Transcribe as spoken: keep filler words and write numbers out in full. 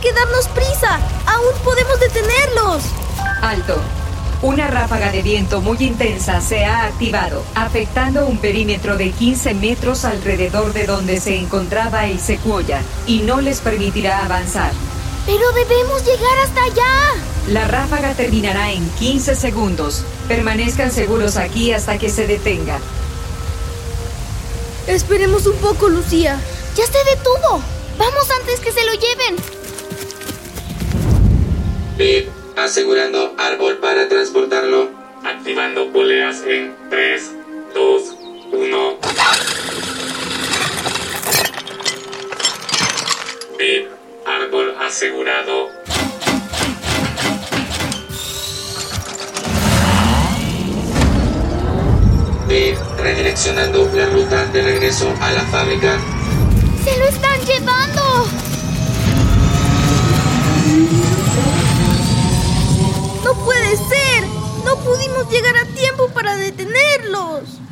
que darnos prisa. Aún podemos detenerlos. Alto. Una ráfaga de viento muy intensa se ha activado, afectando un perímetro de quince metros alrededor de donde se encontraba el Sequoia, y no les permitirá avanzar. ¡Pero debemos llegar hasta allá! La ráfaga terminará en quince segundos. Permanezcan seguros aquí hasta que se detenga. Esperemos un poco, Lucía. ¡Ya se detuvo! ¡Vamos antes que se lo lleven! Pip, asegurando árbol para transportarlo. Activando poleas en tres, dos, uno. Pip, árbol asegurado. Pip, redireccionando la ruta de regreso a la fábrica. ¡Se lo están llevando! ¡No puede ser! ¡No pudimos llegar a tiempo para detenerlos!